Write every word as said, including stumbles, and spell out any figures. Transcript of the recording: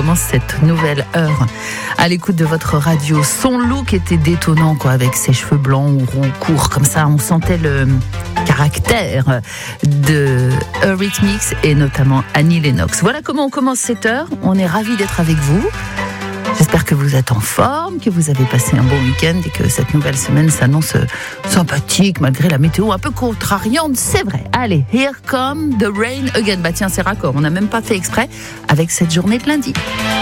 commence cette nouvelle heure à l'écoute de votre radio. Son look était détonnant, quoi, avec ses cheveux blancs ou roux, courts, comme ça. On sentait le caractère de Eurythmics et notamment Annie Lennox. Voilà comment on commence cette heure. On est ravis d'être avec vous. J'espère que vous êtes en forme, que vous avez passé un bon week-end et que cette nouvelle semaine s'annonce sympathique malgré la météo un peu contrariante, c'est vrai. Allez, here come the rain again. Bah tiens, c'est raccord, on n'a même pas fait exprès avec cette journée de lundi.